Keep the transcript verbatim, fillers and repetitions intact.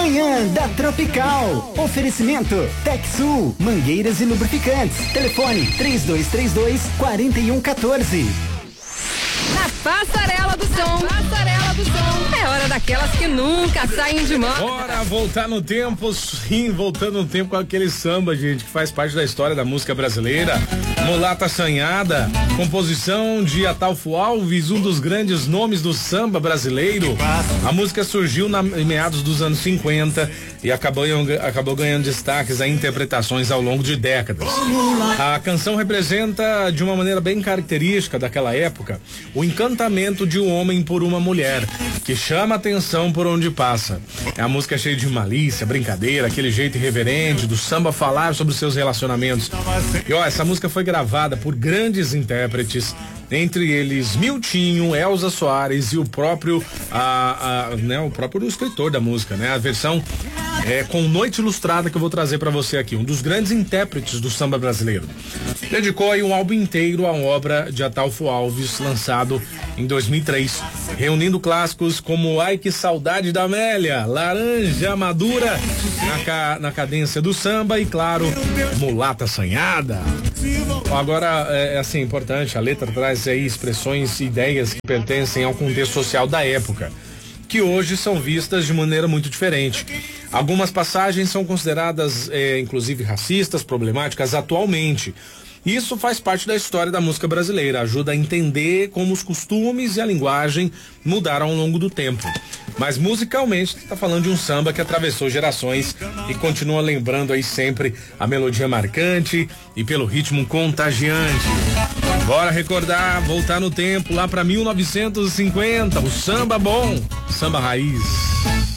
Manhã da Tropical. Oferecimento TecSul, mangueiras e lubrificantes. Telefone três dois três dois, quatro um um quatro. Na Passarela do Som. Passarela do Som. É hora daquelas que nunca saem de mão. Bora voltar no tempo, sim, voltando no tempo com aquele samba, gente, que faz parte da história da música brasileira. Mulata Assanhada, composição de Ataulfo Alves, um dos grandes nomes do samba brasileiro. A música surgiu na, em meados dos anos cinquenta e acabou, acabou ganhando destaques a interpretações ao longo de décadas. A canção representa, de uma maneira bem característica daquela época, o encantamento de um homem por uma mulher, que chama atenção por onde passa. É a música cheia de malícia, brincadeira, aquele jeito irreverente do samba falar sobre os seus relacionamentos. E ó, essa música foi gravada por grandes intérpretes, entre eles Miltinho, Elza Soares e o próprio a, a, né, o próprio escritor da música, né? A versão é com Noite Ilustrada que eu vou trazer para você aqui, um dos grandes intérpretes do samba brasileiro. Dedicou aí um álbum inteiro à obra de Ataulfo Alves, lançado em dois mil e três, reunindo clássicos como Ai Que Saudade da Amélia, Laranja Madura, na, ca, na cadência do samba e, claro, Mulata Assanhada. Agora, é, é assim, importante, a letra traz aí expressões e ideias que pertencem ao contexto social da época, que hoje são vistas de maneira muito diferente. Algumas passagens são consideradas, é, inclusive, racistas, problemáticas atualmente. Isso faz parte da história da música brasileira, ajuda a entender como os costumes e a linguagem mudaram ao longo do tempo. Mas musicalmente, está falando de um samba que atravessou gerações e continua lembrando aí sempre a melodia marcante e pelo ritmo contagiante. Bora recordar, voltar no tempo, lá para mil novecentos e cinquenta, o samba bom, samba raiz.